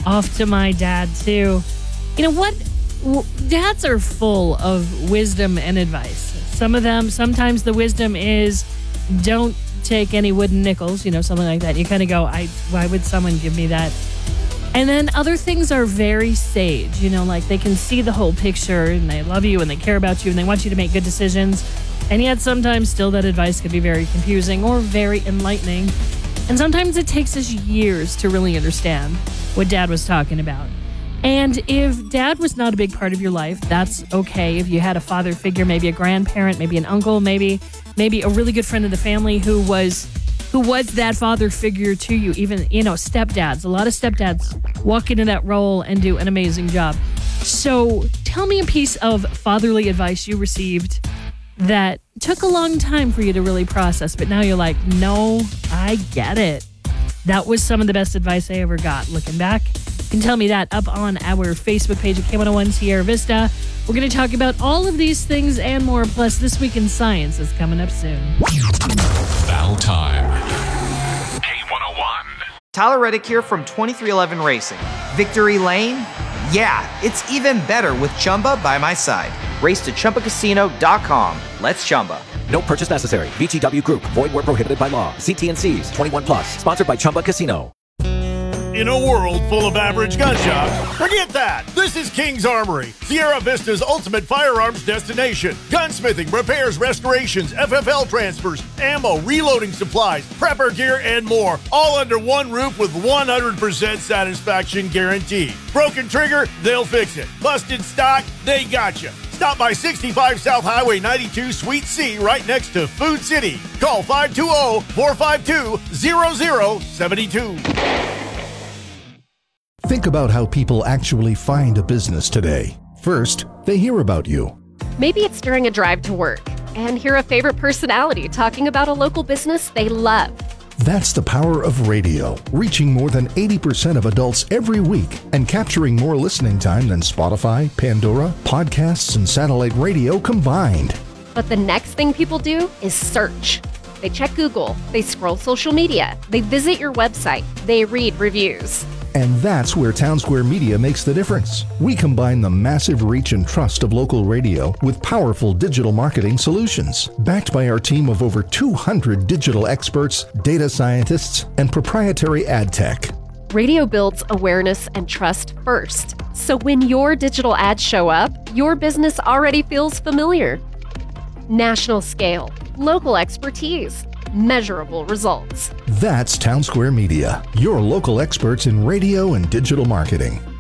off to my dad, too. You know what? Dads are full of wisdom and advice. Sometimes the wisdom is don't take any wooden nickels, something like that. You kind of go, why would someone give me that? And then other things are very sage, like they can see the whole picture and they love you and they care about you and they want you to make good decisions. And yet sometimes still that advice can be very confusing or very enlightening. And sometimes it takes us years to really understand what Dad was talking about. And if Dad was not a big part of your life, that's okay. If you had a father figure, maybe a grandparent, maybe an uncle, maybe a really good friend of the family who was that father figure to you, even, stepdads. A lot of stepdads walk into that role and do an amazing job. So tell me a piece of fatherly advice you received that took a long time for you to really process, but now you're like, no, I get it. That was some of the best advice I ever got. Looking back, you can tell me that up on our Facebook page at K101 Sierra Vista. We're going to talk about all of these things and more. Plus, This Week in Science is coming up soon. Battle time. K101. Tyler Reddick here from 2311 Racing. Victory Lane? Yeah, it's even better with Chumba by my side. Race to ChumbaCasino.com. Let's Chumba. No purchase necessary. VGW Group. Void where prohibited by law. See T&Cs. 21 plus. Sponsored by Chumba Casino. In a world full of average gun shops, forget that. This is King's Armory, Sierra Vista's ultimate firearms destination. Gunsmithing, repairs, restorations, FFL transfers, ammo, reloading supplies, prepper gear, and more. All under one roof with 100% satisfaction guarantee. Broken trigger, they'll fix it. Busted stock, they got you. Stop by 65 South Highway 92 Suite C right next to Food City. Call 520-452-0072. Think about how people actually find a business today. First, they hear about you. Maybe it's during a drive to work and hear a favorite personality talking about a local business they love. That's the power of radio, reaching more than 80% of adults every week and capturing more listening time than Spotify, Pandora, podcasts, and satellite radio combined. But the next thing people do is search. They check Google, they scroll social media, they visit your website, they read reviews. And that's where Townsquare Media makes the difference. We combine the massive reach and trust of local radio with powerful digital marketing solutions, backed by our team of over 200 digital experts, data scientists, and proprietary ad tech. Radio builds awareness and trust first. So when your digital ads show up, your business already feels familiar. National scale, local expertise, measurable results. That's Townsquare Media, your local experts in radio and digital marketing.